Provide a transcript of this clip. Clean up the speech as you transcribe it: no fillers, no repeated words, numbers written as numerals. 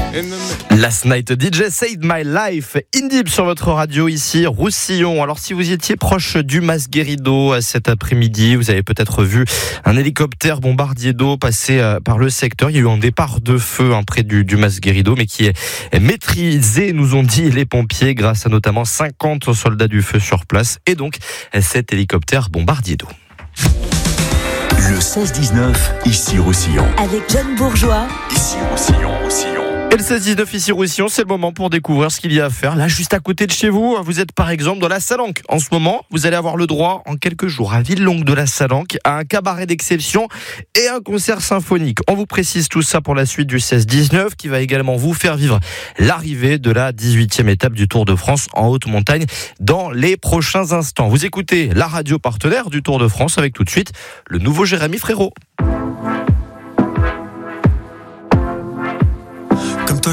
Last Night DJ Saved My Life, Indib sur votre radio ici, Roussillon. Alors si vous étiez proche du Mas-Guérido cet après-midi, vous avez peut-être vu un hélicoptère bombardier d'eau passer par le secteur. Il y a eu un départ de feu près du Mas-Guérido, mais qui est maîtrisé, nous ont dit les pompiers, grâce à notamment 50 soldats du feu sur place. Et donc cet hélicoptère bombardier d'eau. Le 16-19, ici Roussillon. Avec John Bourgeois. Ici Roussillon. Et le 16-19 ici Roussillon, c'est le moment pour découvrir ce qu'il y a à faire. Là, juste à côté de chez vous, vous êtes par exemple dans la Salanque. En ce moment, vous allez avoir le droit, en quelques jours, à Villelongue de la Salanque, à un cabaret d'exception et un concert symphonique. On vous précise tout ça pour la suite du 16-19, qui va également vous faire vivre l'arrivée de la 18e étape du Tour de France en haute montagne dans les prochains instants. Vous écoutez la radio partenaire du Tour de France avec tout de suite le nouveau Jérémy Frérot.